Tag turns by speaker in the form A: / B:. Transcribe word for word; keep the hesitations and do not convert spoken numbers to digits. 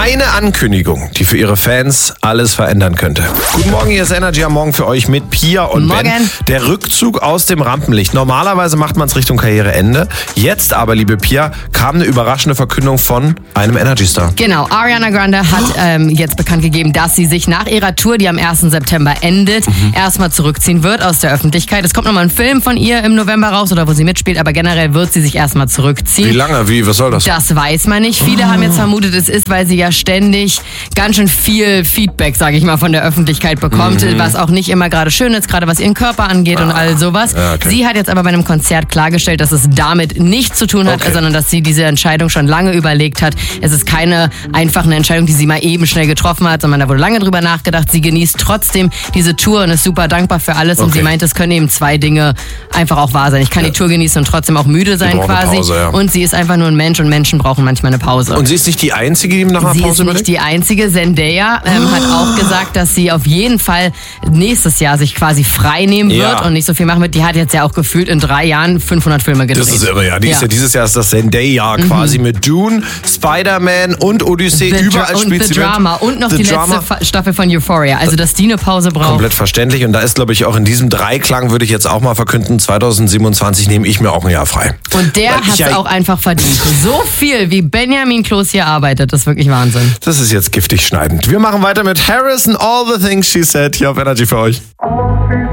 A: Eine Ankündigung, die für ihre Fans alles verändern könnte. Guten Morgen, hier ist Energy am Morgen für euch mit Pia und
B: Morgen.
A: Ben. Der Rückzug aus dem Rampenlicht. Normalerweise macht man es Richtung Karriereende. Jetzt aber, liebe Pia, kam eine überraschende Verkündung von einem Energy-Star.
B: Genau, Ariana Grande hat ähm, jetzt bekannt gegeben, dass sie sich nach ihrer Tour, die am ersten September endet, mhm. erstmal zurückziehen wird aus der Öffentlichkeit. Es kommt nochmal ein Film von ihr im November raus oder wo sie mitspielt, aber generell wird sie sich erstmal zurückziehen.
A: Wie lange? Wie? Was soll das?
B: Das weiß man nicht. Viele oh. haben jetzt vermutet, es ist, weil sie ja ständig ganz schön viel Feedback, sage ich mal, von der Öffentlichkeit bekommt, mhm. was auch nicht immer gerade schön ist, gerade was ihren Körper angeht ah. und all sowas. Ja, okay. Sie hat jetzt aber bei einem Konzert klargestellt, dass es damit nichts zu tun hat, okay. sondern dass sie diese Entscheidung schon lange überlegt hat. Es ist keine einfache Entscheidung, die sie mal eben schnell getroffen hat, sondern da wurde lange drüber nachgedacht. Sie genießt trotzdem diese Tour und ist super dankbar für alles. Okay. Und sie meint, es können eben zwei Dinge einfach auch wahr sein. Ich kann ja. die Tour genießen und trotzdem auch müde sein quasi.
A: Pause, ja.
B: Und sie ist einfach nur ein Mensch und Menschen brauchen manchmal eine Pause.
A: Und sie ist nicht die Einzige, die nach einer
B: sie
A: Pause überlegt?
B: Sie ist nicht die Einzige. Zendaya ähm, oh. hat auch gesagt, dass sie auf jeden Fall nächstes Jahr sich quasi frei nehmen ja. wird und nicht so viel machen wird. Die hat jetzt ja auch gefühlt in drei Jahren fünfhundert Filme gedreht.
A: Das ist irre, ja. Die ja. Ist ja dieses Jahr ist das Zendaya mhm. quasi mit Dune, Spider-Man und Odyssey.
B: The
A: Überall
B: und
A: spielt
B: The
A: sie
B: Drama
A: mit.
B: und noch
A: The
B: die
A: Drama.
B: letzte Staffel von Euphoria. Also, dass die eine Pause braucht.
A: Komplett verständlich. Und da ist, glaube ich, auch in diesem Dreiklang, würde ich jetzt auch mal verkünden, zwanzig siebenundzwanzig nehme ich mir auch ein Jahr frei.
B: Und der hat es ja auch einfach verdient. So viel, wie Benjamin Kloß hier arbeitet, das ist wirklich Wahnsinn.
A: Das ist jetzt giftig schneidend. Wir machen weiter mit Harrison, All the Things She Said, hier auf Energy für euch.